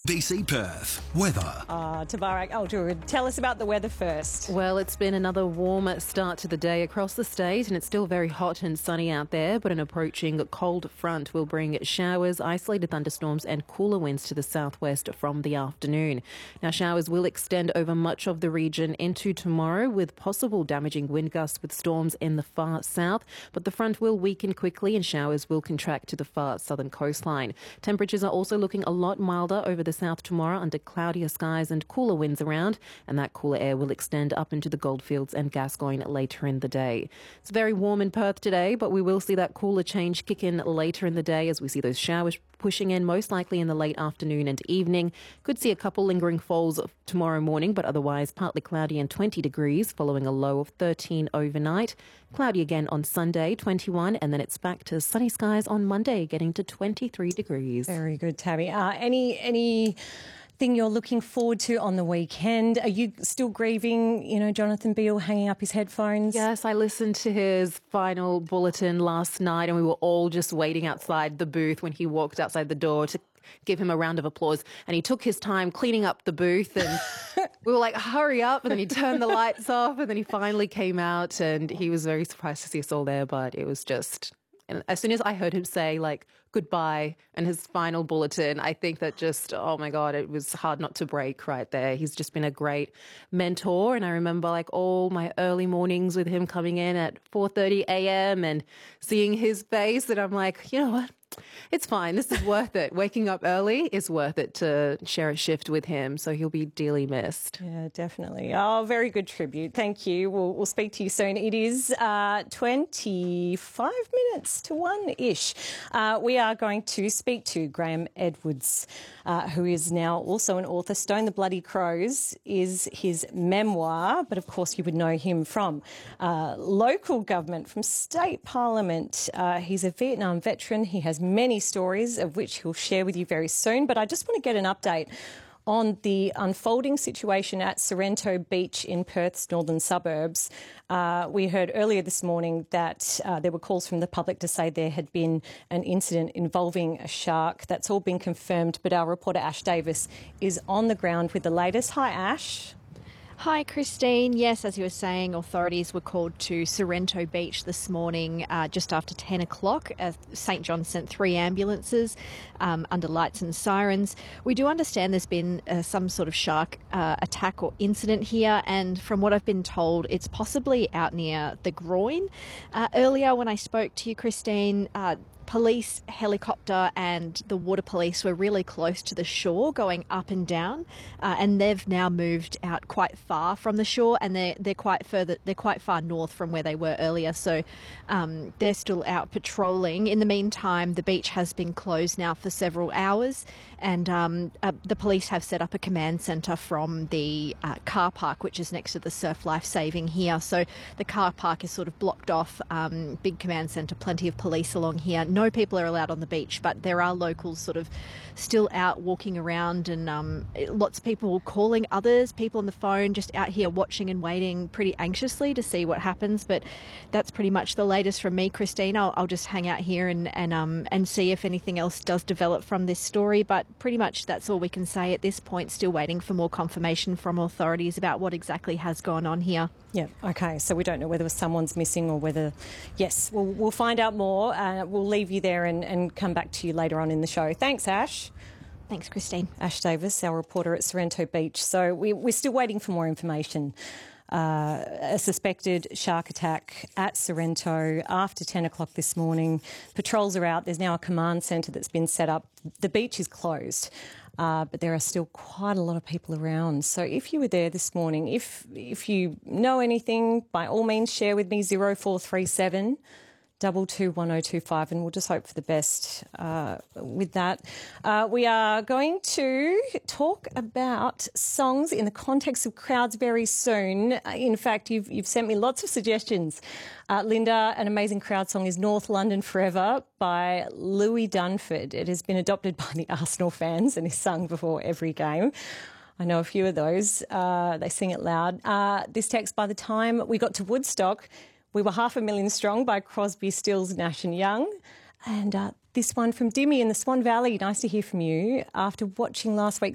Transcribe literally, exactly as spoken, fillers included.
B C Perth. Weather. Uh, Tabarak Al-Jurud, tell us about the weather first. Well, it's been another warm start to the day across the state, and it's still very hot and sunny out there, but an approaching cold front will bring showers, isolated thunderstorms and cooler winds to the southwest from the afternoon. Now, showers will extend over much of the region into tomorrow, with possible damaging wind gusts with storms in the far south, but the front will weaken quickly and showers will contract to the far southern coastline. Temperatures are also looking a lot milder over the south tomorrow under cloudier skies and cooler winds around, and that cooler air will extend up into the Goldfields and Gascoyne later in the day. It's very warm in Perth today, but we will see that cooler change kick in later in the day as we see those showers pushing in, most likely in the late afternoon and evening. Could see a couple lingering falls tomorrow morning, but otherwise partly cloudy and twenty degrees following a low of thirteen overnight. Cloudy again on Sunday, twenty-one, and then it's back to sunny skies on Monday, getting to twenty-three degrees. Very good, Tabby. Uh, any any thing you're looking forward to on the weekend? Are you still grieving, you know, Jonathan Beale hanging up his headphones? Yes, I listened to his final bulletin last night and we were all just waiting outside the booth when he walked outside the door to give him a round of applause, and he took his time cleaning up the booth and we were like, hurry up, and then he turned the lights off and then he finally came out and he was very surprised to see us all there, but it was just... And as soon as I heard him say, like, goodbye and his final bulletin, I think that just, oh, my God, it was hard not to break right there. He's just been a great mentor. And I remember, like, all my early mornings with him coming in at four thirty a.m. and seeing his face. And I'm like, you know what? It's fine. This is worth it. Waking up early is worth it to share a shift with him. So he'll be dearly missed. Yeah, definitely. Oh, very good tribute. Thank you. We'll, we'll speak to you soon. It is uh, twenty-five minutes to one-ish. Uh, we are going to speak to Graham Edwards, uh, who is now also an author. Stone the Bloody Crows is his memoir, but of course you would know him from uh, local government, from state parliament. Uh, he's a Vietnam veteran. He has many stories of which he'll share with you very soon. But I just want to get an update on the unfolding situation at Sorrento Beach in Perth's northern suburbs. Uh, we heard earlier this morning that uh, there were calls from the public to say there had been an incident involving a shark. That's all been confirmed, but our reporter Ash Davis is on the ground with the latest. Hi, Ash. Hi, Christine. Yes, as you were saying, authorities were called to Sorrento Beach this morning uh, just after ten o'clock. Uh, St John sent three ambulances um, under lights and sirens. We do understand there's been uh, some sort of shark uh, attack or incident here, and from what I've been told, it's possibly out near the groin. Uh, earlier when I spoke to you, Christine, uh, police, helicopter and the water police were really close to the shore going up and down, uh, and they've now moved out quite far from the shore, and they're, they're quite further, they're quite far north from where they were earlier, so um, they're still out patrolling. In the meantime, the beach has been closed now for several hours, and um, uh, the police have set up a command centre from the uh, car park, which is next to the Surf Life Saving here. So the car park is sort of blocked off, um, big command centre, plenty of police along here. No people are allowed on the beach, but there are locals sort of still out walking around, and um, lots of people calling others, people on the phone, just out here watching and waiting pretty anxiously to see what happens. But that's pretty much the latest from me, Christine. I'll, I'll just hang out here and and um and see if anything else does develop from this story, but pretty much that's all we can say at this point. Still waiting for more confirmation from authorities about what exactly has gone on here. Yeah, okay, so we don't know whether someone's missing or whether... Yes, we'll, we'll find out more. Uh, we'll leave you there and, and come back to you later on in the show. Thanks, Ash. Thanks, Christine. Ash Davis, our reporter at Sorrento Beach. So we, we're still waiting for more information. Uh, a suspected shark attack at Sorrento after ten o'clock this morning. Patrols are out. There's now a command centre that's been set up. The beach is closed, uh, but there are still quite a lot of people around. So if you were there this morning, if if you know anything, by all means share with me, zero four three seven double two one oh two five, and we'll just hope for the best uh, with that. Uh, we are going to talk about songs in the context of crowds very soon. Uh, in fact, you've, you've sent me lots of suggestions. Uh, Linda, an amazing crowd song is North London Forever by Louis Dunford. It has been adopted by the Arsenal fans and is sung before every game. I know a few of those. Uh, they sing it loud. Uh, this text, by the time we got to Woodstock, we were half a million strong by Crosby, Stills, Nash and Young. And uh, this one from Dimmy in the Swan Valley. Nice to hear from you. After watching last week's